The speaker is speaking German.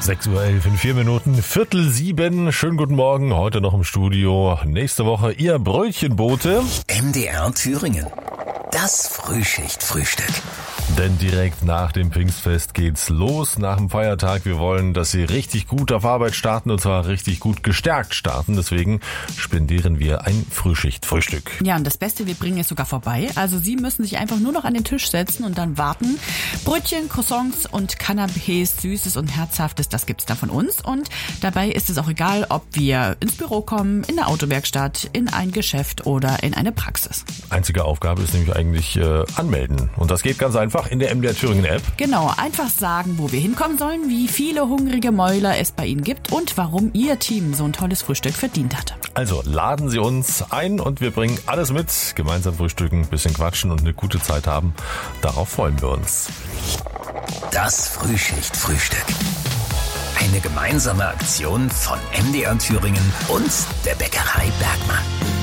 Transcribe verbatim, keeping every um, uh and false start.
sechs Uhr elf in vier Minuten, Viertel sieben. Schönen guten Morgen, heute noch im Studio. Nächste Woche Ihr Brötchenbote. M D R Thüringen. Das Frühschicht-Frühstück. Denn direkt nach dem Pfingstfest geht's los, nach dem Feiertag. Wir wollen, dass Sie richtig gut auf Arbeit starten und zwar richtig gut gestärkt starten. Deswegen spendieren wir ein Frühschicht-Frühstück. Ja, und das Beste, wir bringen es sogar vorbei. Also Sie müssen sich einfach nur noch an den Tisch setzen und dann warten. Brötchen, Croissants und Canapés, Süßes und Herzhaftes, das gibt's da von uns. Und dabei ist es auch egal, ob wir ins Büro kommen, in eine Autowerkstatt, in ein Geschäft oder in eine Praxis. Einzige Aufgabe ist nämlich eigentlich äh, anmelden. Und das geht ganz einfach in der M D R Thüringen App. Genau, einfach sagen, wo wir hinkommen sollen, wie viele hungrige Mäuler es bei Ihnen gibt und warum Ihr Team so ein tolles Frühstück verdient hat. Also laden Sie uns ein und wir bringen alles mit. Gemeinsam frühstücken, bisschen quatschen und eine gute Zeit haben. Darauf freuen wir uns. Das Frühschicht-Frühstück. Eine gemeinsame Aktion von M D R Thüringen und der Bäckerei Bergmann.